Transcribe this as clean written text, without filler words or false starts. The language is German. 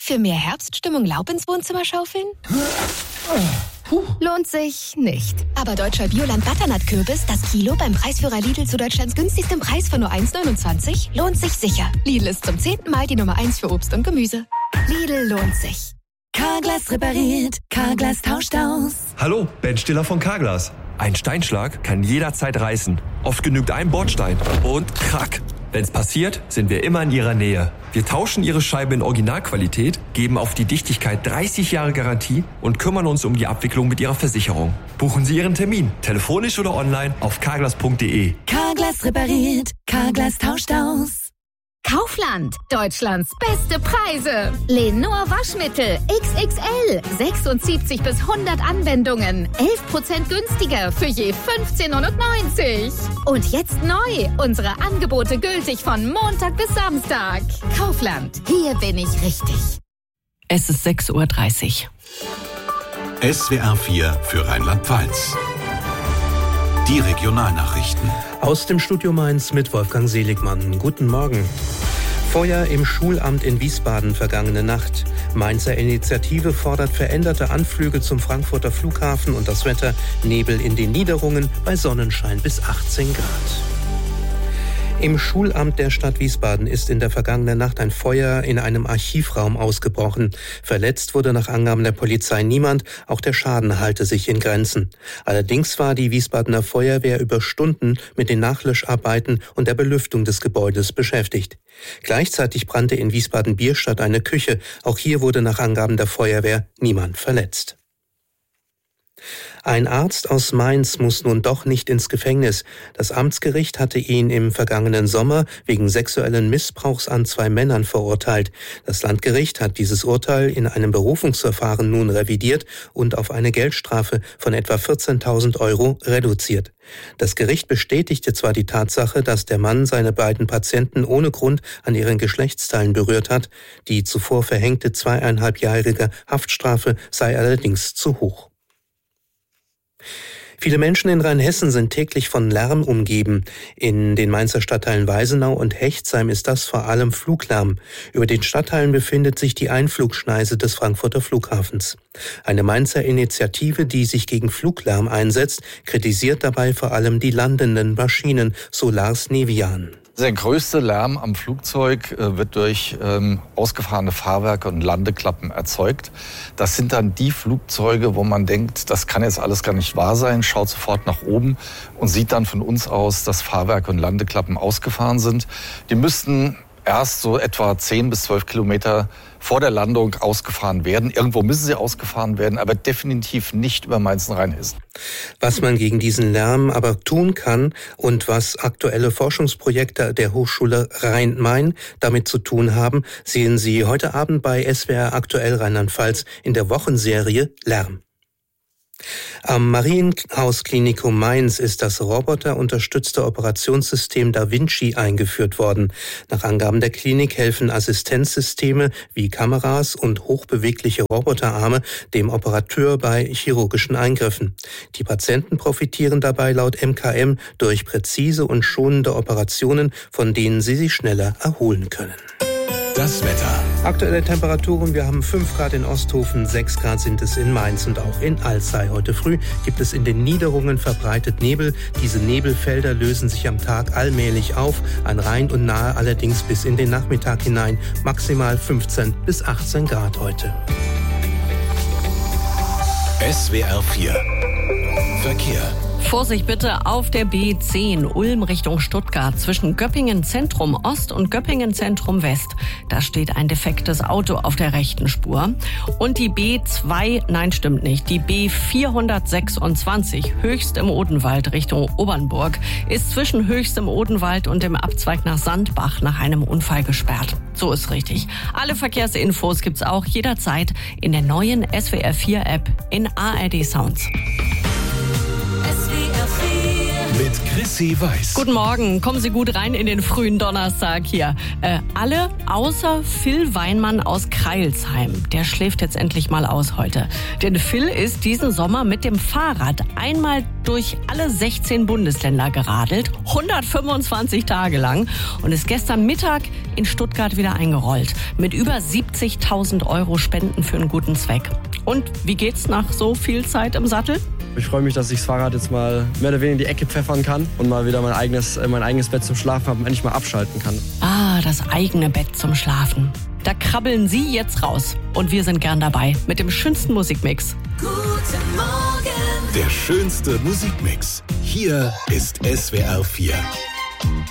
Für mehr Herbststimmung Laub ins Wohnzimmer schaufeln? Lohnt sich nicht. Aber Deutscher Bioland Butternut-Kürbis, das Kilo beim Preisführer Lidl zu Deutschlands günstigstem Preis von nur 1,29, lohnt sich sicher. Lidl ist zum 10. Mal die Nummer 1 für Obst und Gemüse. Lidl lohnt sich. Carglass repariert, Carglass tauscht aus. Hallo, Ben Stiller von Carglass. Ein Steinschlag kann jederzeit reißen. Oft genügt ein Bordstein und krack. Wenn's passiert, sind wir immer in Ihrer Nähe. Wir tauschen Ihre Scheibe in Originalqualität, geben auf die Dichtigkeit 30 Jahre Garantie und kümmern uns um die Abwicklung mit Ihrer Versicherung. Buchen Sie Ihren Termin, telefonisch oder online auf carglass.de. Carglass repariert, Carglass tauscht aus. Kaufland, Deutschlands beste Preise. Lenor Waschmittel XXL, 76 bis 100 Anwendungen, 11% günstiger für je 15,99 €. Und jetzt neu, unsere Angebote gültig von Montag bis Samstag. Kaufland, hier bin ich richtig. Es ist 6:30 Uhr. SWR 4 für Rheinland-Pfalz. Die Regionalnachrichten. Aus dem Studio Mainz mit Wolfgang Seligmann. Guten Morgen. Feuer im Schulamt in Wiesbaden vergangene Nacht. Mainzer Initiative fordert veränderte Anflüge zum Frankfurter Flughafen und das Wetter. Nebel in den Niederungen bei Sonnenschein bis 18 Grad. Im Schulamt der Stadt Wiesbaden ist in der vergangenen Nacht ein Feuer in einem Archivraum ausgebrochen. Verletzt wurde nach Angaben der Polizei niemand, auch der Schaden halte sich in Grenzen. Allerdings war die Wiesbadener Feuerwehr über Stunden mit den Nachlöscharbeiten und der Belüftung des Gebäudes beschäftigt. Gleichzeitig brannte in Wiesbaden-Bierstadt eine Küche. Auch hier wurde nach Angaben der Feuerwehr niemand verletzt. Ein Arzt aus Mainz muss nun doch nicht ins Gefängnis. Das Amtsgericht hatte ihn im vergangenen Sommer wegen sexuellen Missbrauchs an 2 Männern verurteilt. Das Landgericht hat dieses Urteil in einem Berufungsverfahren nun revidiert und auf eine Geldstrafe von etwa 14.000 € reduziert. Das Gericht bestätigte zwar die Tatsache, dass der Mann seine beiden Patienten ohne Grund an ihren Geschlechtsteilen berührt hat. Die zuvor verhängte 2,5-jährige Haftstrafe sei allerdings zu hoch. Viele Menschen in Rheinhessen sind täglich von Lärm umgeben. In den Mainzer Stadtteilen Weisenau und Hechtsheim ist das vor allem Fluglärm. Über den Stadtteilen befindet sich die Einflugschneise des Frankfurter Flughafens. Eine Mainzer Initiative, die sich gegen Fluglärm einsetzt, kritisiert dabei vor allem die landenden Maschinen, so Lars Nevian. Der größte Lärm am Flugzeug wird durch ausgefahrene Fahrwerke und Landeklappen erzeugt. Das sind dann die Flugzeuge, wo man denkt, das kann jetzt alles gar nicht wahr sein, schaut sofort nach oben und sieht dann von uns aus, dass Fahrwerke und Landeklappen ausgefahren sind. Die müssten erst so etwa 10 bis 12 Kilometer vor der Landung ausgefahren werden. Irgendwo müssen sie ausgefahren werden, aber definitiv nicht über Mainz-Rheinhessen. Was man gegen diesen Lärm aber tun kann und was aktuelle Forschungsprojekte der Hochschule Rhein-Main damit zu tun haben, sehen Sie heute Abend bei SWR Aktuell Rheinland-Pfalz in der Wochenserie Lärm. Am Marienhaus-Klinikum Mainz ist das roboterunterstützte Operationssystem Da Vinci eingeführt worden. Nach Angaben der Klinik helfen Assistenzsysteme wie Kameras und hochbewegliche Roboterarme dem Operateur bei chirurgischen Eingriffen. Die Patienten profitieren dabei laut MKM durch präzise und schonende Operationen, von denen sie sich schneller erholen können. Das Wetter. Aktuelle Temperaturen, wir haben 5 Grad in Osthofen, 6 Grad sind es in Mainz und auch in Alzey. Heute früh gibt es in den Niederungen verbreitet Nebel. Diese Nebelfelder lösen sich am Tag allmählich auf, an Rhein und Nahe allerdings bis in den Nachmittag hinein. Maximal 15 bis 18 Grad heute. SWR 4 Verkehr. Vorsicht bitte auf der B10 Ulm Richtung Stuttgart zwischen Göppingen Zentrum Ost und Göppingen Zentrum West. Da steht ein defektes Auto auf der rechten Spur. Und die B2, nein stimmt nicht, die B426 Höchst im Odenwald Richtung Obernburg ist zwischen Höchst im Odenwald und dem Abzweig nach Sandbach nach einem Unfall gesperrt. So ist richtig. Alle Verkehrsinfos gibt's auch jederzeit in der neuen SWR 4 App in ARD Sounds. Mit Chrissy Weiß. Guten Morgen, kommen Sie gut rein in den frühen Donnerstag hier. Alle außer Phil Weinmann aus Crailsheim. Der schläft jetzt endlich mal aus heute. Denn Phil ist diesen Sommer mit dem Fahrrad einmal durch alle 16 Bundesländer geradelt, 125 Tage lang, und ist gestern Mittag in Stuttgart wieder eingerollt. Mit über 70.000 Euro Spenden für einen guten Zweck. Und wie geht's nach so viel Zeit im Sattel? Ich freue mich, dass ich das Fahrrad jetzt mal mehr oder weniger in die Ecke pfeffern kann und mal wieder mein eigenes Bett zum Schlafen habe und endlich mal abschalten kann. Ah, das eigene Bett zum Schlafen. Da krabbeln Sie jetzt raus. Und wir sind gern dabei mit dem schönsten Musikmix. Guten Morgen. Der schönste Musikmix. Hier ist SWR 4.